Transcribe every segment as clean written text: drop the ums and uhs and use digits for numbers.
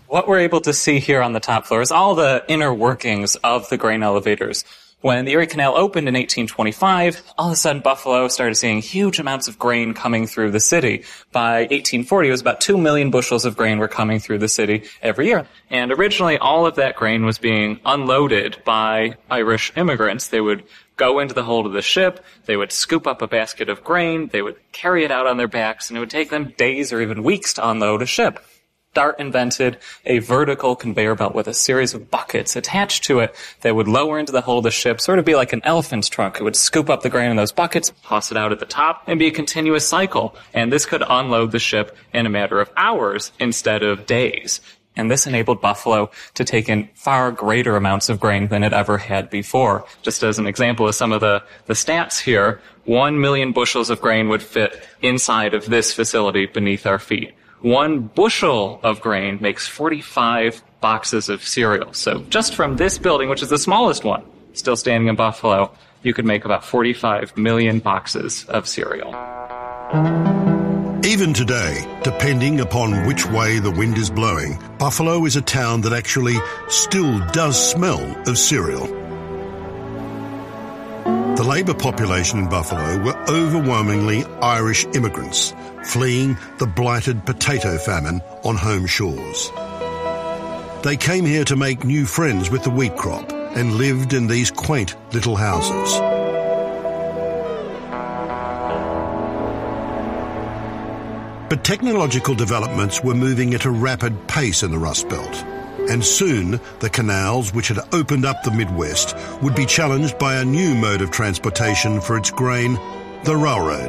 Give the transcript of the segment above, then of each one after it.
What we're able to see here on the top floor is all the inner workings of the grain elevators. When the Erie Canal opened in 1825, all of a sudden Buffalo started seeing huge amounts of grain coming through the city. By 1840, it was about 2 million bushels of grain were coming through the city every year. And originally, all of that grain was being unloaded by Irish immigrants. They would go into the hold of the ship, they would scoop up a basket of grain, they would carry it out on their backs, and it would take them days or even weeks to unload a ship. Dart invented a vertical conveyor belt with a series of buckets attached to it that would lower into the hull of the ship, sort of be like an elephant's trunk. It would scoop up the grain in those buckets, toss it out at the top, and be a continuous cycle. And this could unload the ship in a matter of hours instead of days. And this enabled Buffalo to take in far greater amounts of grain than it ever had before. Just as an example of some of the stats here, 1 million bushels of grain would fit inside of this facility beneath our feet. 1 bushel of grain makes 45 boxes of cereal. So just from this building, which is the smallest one, still standing in Buffalo, you could make about 45 million boxes of cereal. Even today, depending upon which way the wind is blowing, Buffalo is a town that actually still does smell of cereal. The labour population in Buffalo were overwhelmingly Irish immigrants, fleeing the blighted potato famine on home shores. They came here to make new friends with the wheat crop and lived in these quaint little houses. But technological developments were moving at a rapid pace in the Rust Belt, and soon the canals which had opened up the Midwest would be challenged by a new mode of transportation for its grain, the railroad.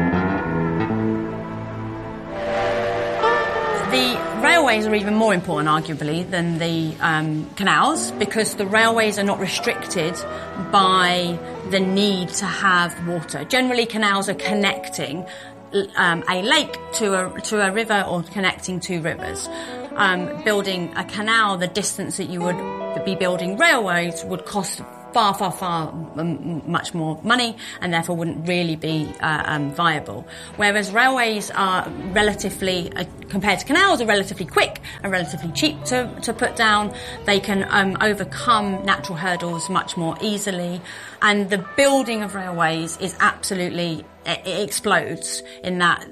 The railways are even more important, arguably, than the canals, because the railways are not restricted by the need to have water. Generally, canals are connecting a lake to a river or connecting two rivers. Building a canal, the distance that you would be building railways would cost far much more money, and therefore wouldn't really be viable. Whereas railways are relatively, compared to canals, are relatively quick and relatively cheap to put down. They can overcome natural hurdles much more easily, and the building of railways is absolutely, it explodes in that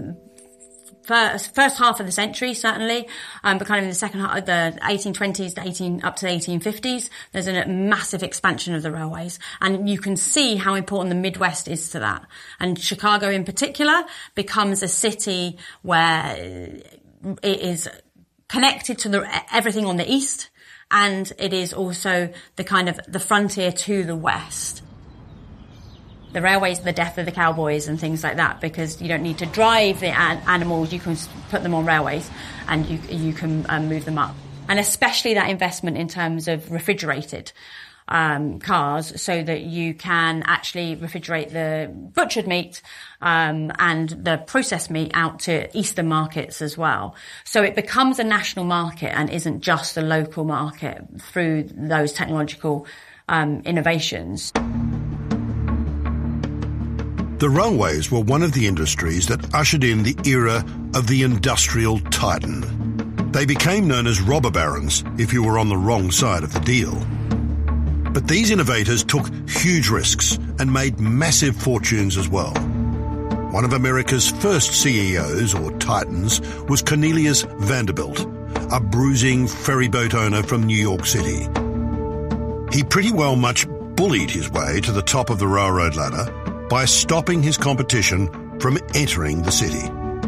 first half of the century, certainly, but kind of in the second half of the 1820s up to the 1850s, there's a massive expansion of the railways. And you can see how important the Midwest is to that. And Chicago in particular becomes a city where it is connected to everything on the east, and it is also the kind of the frontier to the west. The railways are the death of the cowboys and things like that, because you don't need to drive the animals, you can put them on railways and you can move them up. And especially that investment in terms of refrigerated cars, so that you can actually refrigerate the butchered meat and the processed meat out to eastern markets as well. So it becomes a national market and isn't just a local market through those technological innovations. The railways were one of the industries that ushered in the era of the industrial titan. They became known as robber barons if you were on the wrong side of the deal. But these innovators took huge risks and made massive fortunes as well. One of America's first CEOs, or titans, was Cornelius Vanderbilt, a bruising ferryboat owner from New York City. He pretty well much bullied his way to the top of the railroad ladder by stopping his competition from entering the city.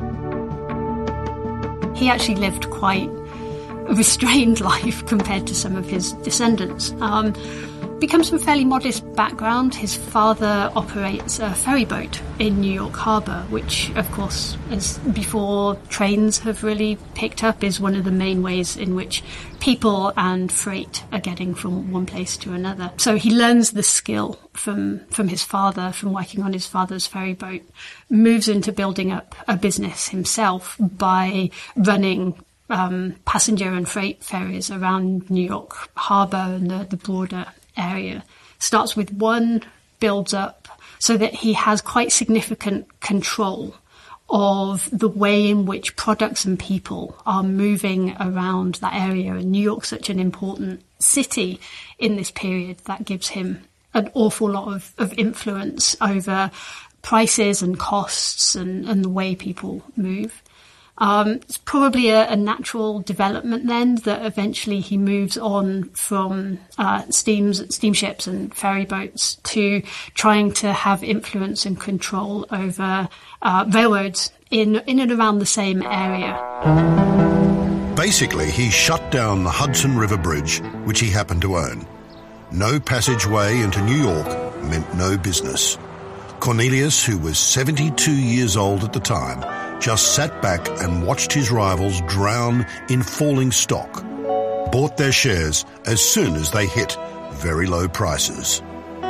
He actually lived quite a restrained life compared to some of his descendants. Becomes from a fairly modest background. His father operates a ferry boat in New York Harbour, which, of course, as before trains have really picked up, is one of the main ways in which people and freight are getting from one place to another. So he learns the skill from his father, from working on his father's ferry boat, moves into building up a business himself by running passenger and freight ferries around New York Harbour and the broader area. Starts with one, builds up, so that he has quite significant control of the way in which products and people are moving around that area. And New York's such an important city in this period that gives him an awful lot of influence over prices and costs and the way people move. It's probably a natural development then that eventually he moves on from steamships and ferry boats to trying to have influence and control over railroads in and around the same area. Basically, he shut down the Hudson River Bridge, which he happened to own. No passageway into New York meant no business. Cornelius, who was 72 years old at the time, just sat back and watched his rivals drown in falling stock, bought their shares as soon as they hit very low prices.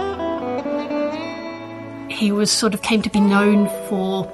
He came to be known for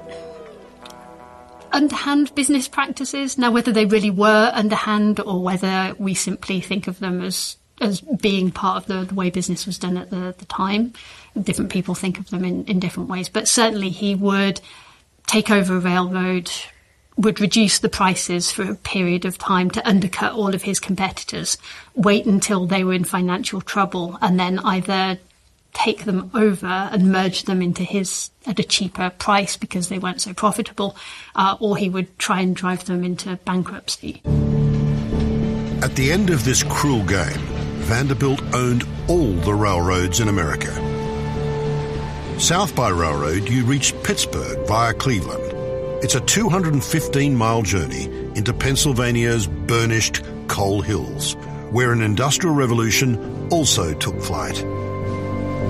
underhand business practices. Now, whether they really were underhand or whether we simply think of them as being part of the way business was done at the time, different people think of them in different ways. But certainly he would take over a railroad, would reduce the prices for a period of time to undercut all of his competitors, wait until they were in financial trouble, and then either take them over and merge them into his at a cheaper price because they weren't so profitable, or he would try and drive them into bankruptcy. At the end of this cruel game, Vanderbilt owned all the railroads in America. South by railroad, you reach Pittsburgh via Cleveland. It's a 215-mile journey into Pennsylvania's burnished coal hills, where an industrial revolution also took flight.